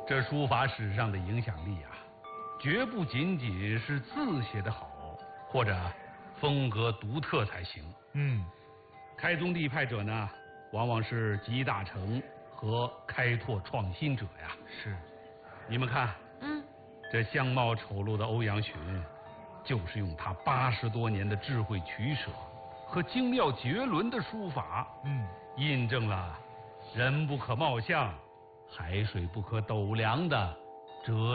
这书法史上的影响力啊，绝不仅仅是字写得好，或者风格独特才行。开宗立派者呢，往往是集大成和开拓创新者呀。 是， 你们看，这相貌丑陋的欧阳询，就是用他80多年的智慧取舍和精妙绝伦的书法，印证了人不可貌相，海水不可斗量的哲